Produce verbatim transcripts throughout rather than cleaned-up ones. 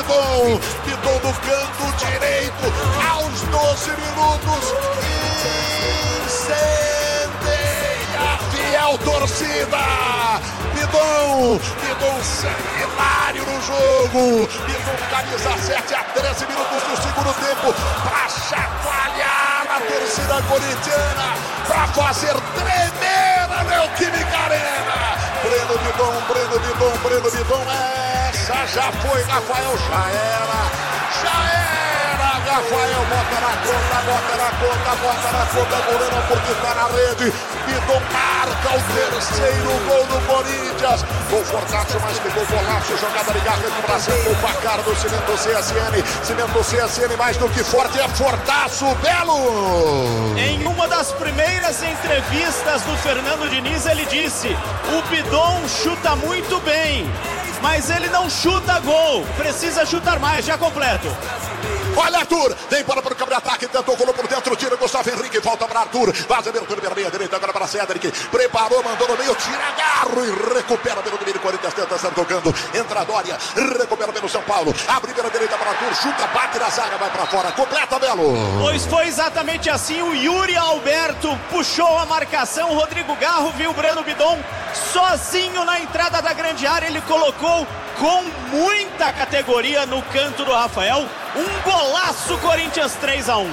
Bidon. Bidon do canto direito, aos doze minutos. Incendeia, fiel torcida. Bidon, Bidon hilário no jogo. Bidon camisa sete a treze minutos do segundo tempo. Pra chacoalhar a torcida corintiana. Pra fazer tremer a Neoquímica Arena. Breno Bidon, Breno Bidon, Breno Bidon. Essa já foi, Rafael, já era. Já era. Rafael bota na conta, bota na conta, bota na conta. Goleiro porque tá na rede. Bidon marca o terceiro gol do Corinthians. Gol fortaço, mais que gol golaço. Jogada de garra no Brasil. O placar do Cimento C S N. Cimento C S N mais do que forte, é fortaço. Belo! Em uma das primeiras entrevistas do Fernando Diniz, ele disse: o Bidon chuta muito bem, mas ele não chuta gol. Precisa chutar mais. Já completo. Olha Arthur, vem para o campo de ataque, tentou, rolou por dentro, tira Gustavo Henrique, volta para Arthur, faz abertura pela meia direita, agora para Cedric, preparou, mandou no meio, tira agarro e recupera pelo domínio, Corinthians tenta estar tocando, entra a Dória, recupera pelo São Paulo, abre pela direita para Arthur, chuta, bate na zaga, vai para fora, completa, Belo. Pois foi exatamente assim, o Yuri Alberto puxou a marcação, o Rodrigo Garro viu o Breno Bidon sozinho na entrada da grande área, ele colocou com muita categoria no canto do Rafael, um golaço, Corinthians três a um.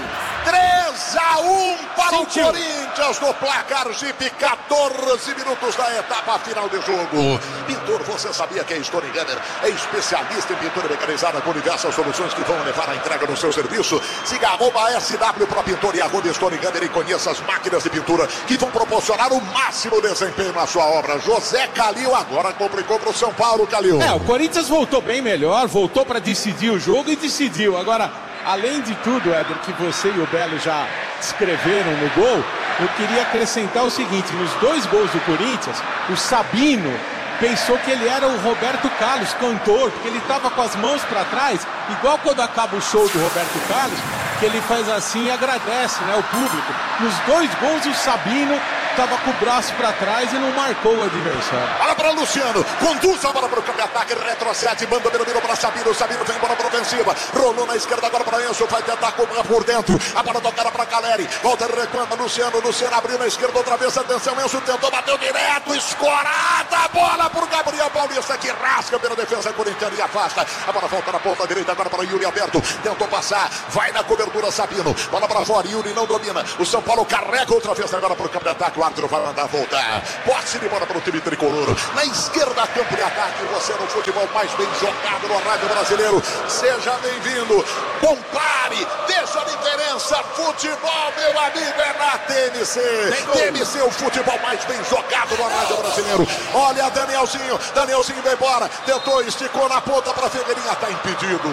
três a um para Sentiu. o Corinthians no placar Jeep, quatorze minutos da etapa final de jogo. Pintor, você sabia que a Stone Gunner é especialista em pintura mecanizada com diversas soluções que vão levar a entrega no seu serviço? Siga arroba S W Pro Pintor e arroba Stone Gunner e conheça as máquinas de pintura que vão proporcionar o máximo desempenho na sua obra. José Calil agora complicou para o São Paulo, Calil. É, o Corinthians voltou bem melhor, voltou para decidir o jogo e decidiu. Agora, além de tudo, Éder, que você e o Belo já descreveram no gol, eu queria acrescentar o seguinte: nos dois gols do Corinthians, o Sabino pensou que ele era o Roberto Carlos, cantor, porque ele estava com as mãos para trás, igual quando acaba o show do Roberto Carlos, que ele faz assim e agradece, né, o público. Nos dois gols, o Sabino estava com o braço para trás e não marcou o adversário. Olha para Luciano, conduz a bola para o campo de ataque, retrocede, manda pelo meio para Sabino, Sabino vem bola para ofensiva, rolou na esquerda agora para Enzo, vai tentar cobrar por dentro, a bola tocada para Caleri, volta recuando, Luciano, Luciano abriu na esquerda outra vez, atenção, Enzo tentou, bateu direto, escorada, a bola por Gabriel Paulista, que rasga pela defesa corintiana e afasta, a bola volta na ponta direita agora para Yuri Alberto, tentou passar, vai na cobertura Sabino, bola para fora, Yuri não domina, o São Paulo carrega outra vez agora para o campo de ataque, o árbitro vai mandar voltar, posse de bola para o time tricolor, na esquerda campo de ataque, você no futebol mais bem jogado no rádio brasileiro, seja bem-vindo, compare, deixa a diferença, futebol, meu amigo, é na T N C, T N C, o futebol mais bem jogado no rádio brasileiro, olha Danielzinho, Danielzinho vai embora, tentou, esticou na ponta para Figueirinha, tá impedido,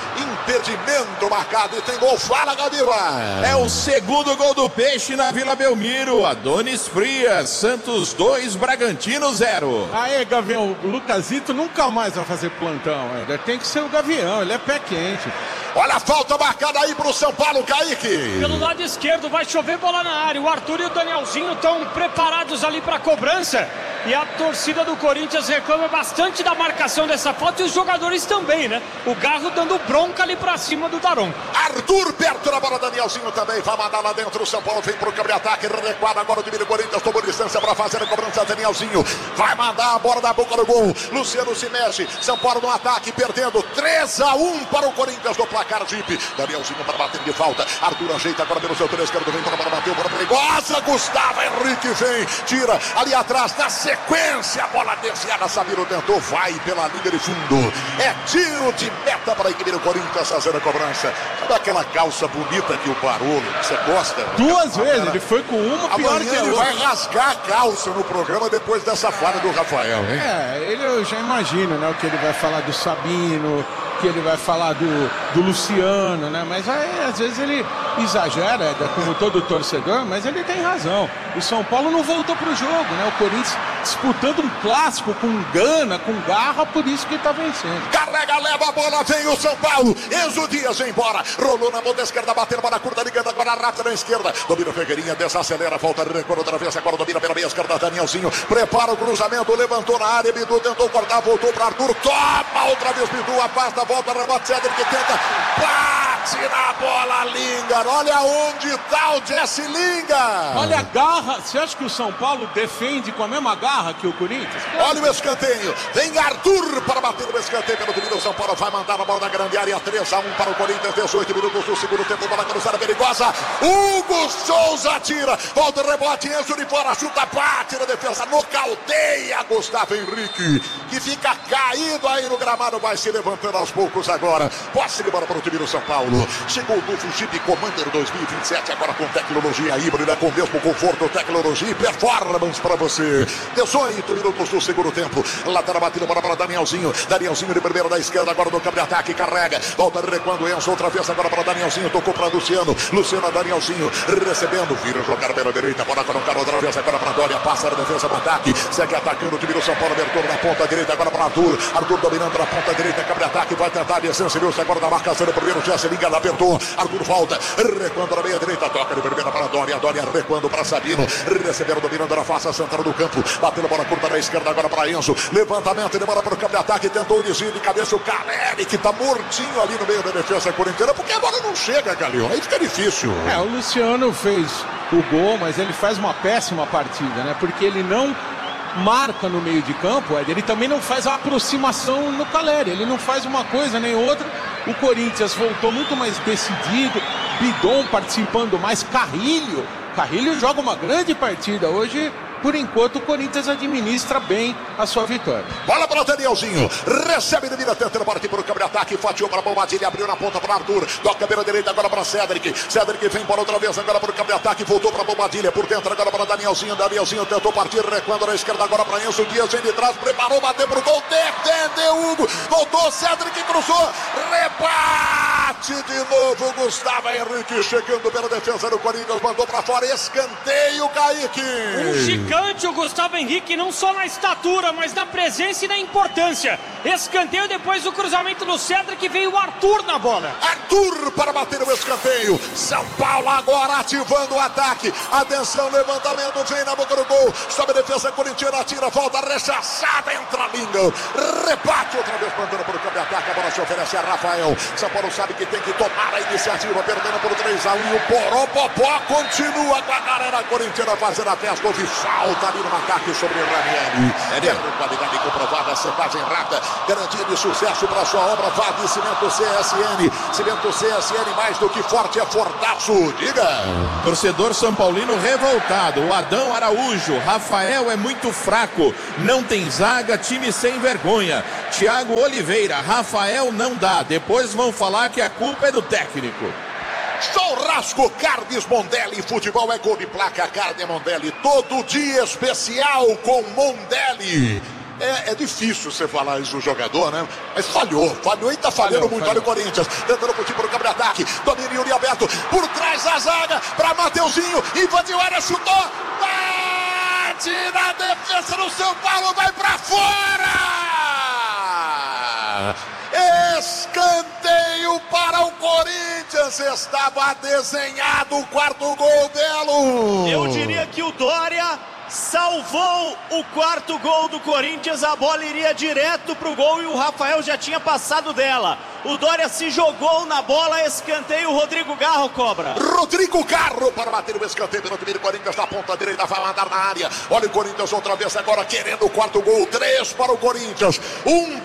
impedimento marcado e tem gol, fala Gabiva. É o segundo gol do Peixe na Vila Belmiro, Adonis Frias, Santos dois, Bragantino zero. Aê, Gavião, o Lucasito nunca mais vai fazer plantão, Éder. Tem que ser o Gavião, ele é pé quente. Olha a falta marcada aí pro São Paulo, Kaique. Pelo lado esquerdo vai chover bola na área. O Arthur e o Danielzinho estão preparados ali para cobrança. E a torcida do Corinthians reclama bastante da marcação dessa falta e os jogadores também, né? O Garro dando bronca ali pra cima do Daron. Arthur perto da bola, Danielzinho também vai mandar lá dentro. O São Paulo vem pro campo de ataque, recuado agora o time do Corinthians, tomou distância pra fazer a cobrança. Danielzinho vai mandar a bola da boca do gol. Luciano se mexe, São Paulo no ataque, perdendo três a um para o Corinthians no placar Jeep. Danielzinho para bater de falta. Arthur ajeita agora pelo seu três esquerdo, vem para bola, bateu, bola perigosa. Gustavo Henrique vem, tira ali atrás, na sequência, a bola desviada, Sabino tentou, vai pela linha de fundo. É tiro de meta para a equipe do Corinthians fazer a cobrança. Sabe aquela calça bonita que o Barolo, que você gosta? Duas vezes, ele foi com uma pior Amanhã que a ele outra. vai rasgar a calça no programa depois dessa falha do Rafael, hein? É, ele, eu já imagino, né, o que ele vai falar do Sabino, que ele vai falar do, do Luciano, né? Mas aí, às vezes ele exagera, como todo torcedor, mas ele tem razão. O São Paulo não voltou pro jogo, né? O Corinthians disputando um clássico com gana, com garra, por isso que está vencendo. Carrega, leva a bola, vem o São Paulo. Enzo Dias embora, rolou na ponta esquerda, bateu para a curta, ligando agora rápida na esquerda. Domina o Ferreirinha, desacelera, volta, recuo outra vez, agora domina pela meia esquerda, Danielzinho. Prepara o cruzamento, levantou na área, Bidu tentou cortar, voltou para Arthur. Toma outra vez, Bidu, afasta, volta, rebote, Cedric que tenta. Bate na bola, Lingard. Olha onde está o Jesse Lingard. Olha a garra. Você acha que o São Paulo defende com a mesma garra que o Corinthians? Olha o escanteio. Vem Arthur para bater o escanteio pelo time do São Paulo. Vai mandar a bola na grande área. três a um para o Corinthians. dezoito minutos do segundo tempo. Bola cruzada perigosa. Hugo Souza tira. Volta o rebote. Enzo de fora. Chuta, bate na defesa. Nocauteia Gustavo Henrique, que fica caído aí no gramado. Vai se levantando aos poucos agora. Posse de bola para o time do São Paulo. Chegou o novo Jeep Commander dois mil e vinte e sete. Agora com tecnologia híbrida. Com mesmo conforto, tecnologia e performance para você. dezoito minutos do segundo tempo. Lateral batida, bola para Danielzinho. Danielzinho de primeira da esquerda, agora no campo de ataque, carrega. Volta recuando Enzo, outra vez agora para Danielzinho. Tocou para Luciano. Luciano, Danielzinho recebendo. Vira jogar pela direita. Bola colocar outra vez agora para Dória. Passa a defesa para ataque. Segue atacando o time do São Paulo. Abertura na ponta direita agora para Arthur. Arthur dominando na ponta direita. Campo de ataque. Vai tentar a descência. Agora na marcação do primeiro. Jesse Lingard apertou. Arthur volta. Recuando na meia direita. Toca de primeira para Dória. Dória recuando para Sabino. Recebendo, dominando na face central do campo. Batendo bola curta na esquerda agora para Enzo. Levantamento de bola para o campo de ataque. Tentou o desvio de cabeça. O Caleri, que está mortinho ali no meio da defesa corintiana. Porque a bola não chega, Galeão. Aí fica difícil. É, o Luciano fez o gol, mas ele faz uma péssima partida, né? Porque ele não marca no meio de campo, ele também não faz a aproximação no Caleri. Ele não faz uma coisa nem outra. O Corinthians voltou muito mais decidido. Bidon participando mais. Carrilho. Carrilho joga uma grande partida hoje. Por enquanto, o Corinthians administra bem a sua vitória. Bola para o Danielzinho. Recebe de mira, tentando partir para o campo de ataque. Fatiou para a Bombadilha, abriu na ponta para Arthur. Toca pela direita agora para Cedric. Cedric vem para outra vez agora para o campo de ataque. Voltou para a Bombadilha. Por dentro agora para Danielzinho. Danielzinho tentou partir, recuando na esquerda agora para Enzo Dias. Vem de trás, preparou, bateu para o gol. Defendeu Hugo. Voltou, Cedric cruzou. Rebate de novo. Gustavo Henrique chegando pela defesa do Corinthians. Mandou para fora. Escanteio, Kaique. Um gigante o Gustavo Henrique, não só na estatura, mas na presença e na importância. Escanteio depois do cruzamento do Cedric, veio o Arthur na bola. Arthur para bater o escanteio. São Paulo agora ativando o ataque. Atenção, levantamento, vem na boca do gol. Sobe a defesa corintiana, tira, volta, rechaçada, entra Lingard. Rebate outra vez, mandando para o campo de ataque. A bola se oferece a Rafael. São Paulo sabe que tem que tomar a iniciativa, perdendo por três a um. E o Poropopó continua com a galera corintiana fazendo a festa. Houve falta ali no ataque sobre o Ranieri. É qualidade comprovada, secagem rápida, garantia de sucesso para sua obra. Vá de Cimento C S N. Cimento C S N, mais do que forte, é fortaço. Diga. Torcedor São Paulino revoltado. O Adão Araújo. Rafael é muito fraco. Não tem zaga, time sem vergonha. Thiago Oliveira. Rafael não dá. Depois vão falar que a culpa é do técnico. Churrasco Carnes Mondelli, futebol é gol de placa. Carne Mondelli, todo dia especial com Mondelli. É, é difícil você falar isso do jogador, né? Mas falhou, falhou e tá falhando falhou, muito. Falhou. Olha o Corinthians, tentando pro time pro campo de ataque. Domínio Yuri aberto, por trás da zaga, pra Mateuzinho, invadiu a área, chutou. Bate na defesa do São Paulo, vai pra fora! Escanteio para o Corinthians. Estava desenhado o quarto gol dele. Eu diria que o Dória salvou o quarto gol do Corinthians. A bola iria direto pro gol e o Rafael já tinha passado dela. O Dória se jogou na bola, escanteio. Rodrigo Garro cobra. Rodrigo Garro para bater o escanteio pelo time do Corinthians na ponta direita, vai mandar na área. Olha o Corinthians outra vez agora querendo o quarto gol. Três para o Corinthians, um